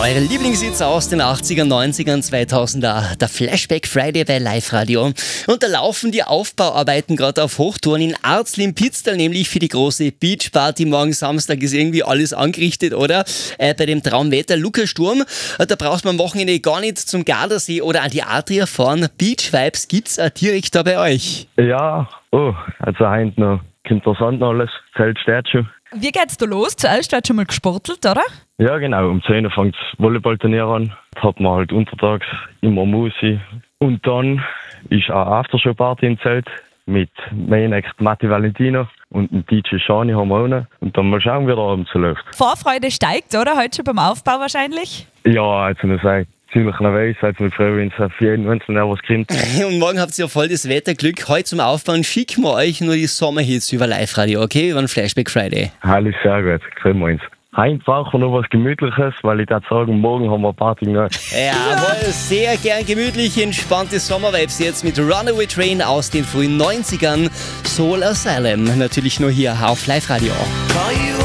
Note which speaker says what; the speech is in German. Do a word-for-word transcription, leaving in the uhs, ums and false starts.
Speaker 1: Eure Lieblingshits aus den achtzigern, neunzigern, zweitausender, der Flashback Friday bei Live Radio. Und da laufen die Aufbauarbeiten gerade auf Hochtouren in Arzlin-Pitztal, nämlich für die große Beachparty. Morgen Samstag ist irgendwie alles angerichtet, oder? Äh, bei dem Traumwetter Lukas-Sturm. Äh, da brauchst man am Wochenende gar nicht zum Gardasee oder an die Adria fahren. Beach-Vibes gibt's auch direkt da bei euch.
Speaker 2: Ja, oh, also heute noch interessant alles. Zelt steht schon.
Speaker 3: Wie geht's da los? Zuerst wird schon mal gesportelt, oder?
Speaker 2: Ja, genau. Um zehn Uhr fängt das Volleyballturnier an. Da hat man halt untertags immer Musik. Und dann ist eine Aftershow-Party im Zelt mit Main Act Matti Valentino und dem D J Shani haben wir auch noch. Und dann mal schauen, wie der Abend so läuft.
Speaker 3: Vorfreude steigt, oder? Heute schon beim Aufbau wahrscheinlich?
Speaker 2: Ja, also man sagt, ziemlich nervös, also mit Frau, wenn es auf jeden Fall was kommt.
Speaker 1: Und morgen habt ihr ja voll das Wetterglück. Heute zum Aufbauen schicken wir euch nur die Sommerhits über Live Radio, okay? Über den Flashback Friday.
Speaker 2: Alles sehr gut, kriegen wir uns. Heute brauchen wir noch was Gemütliches, weil ich würde sagen, morgen haben wir Party noch.
Speaker 1: Jawohl, sehr gern gemütlich, entspannte Sommervibes jetzt mit Runaway Train aus den frühen neunzigern. Soul Asylum, natürlich nur hier auf Live Radio.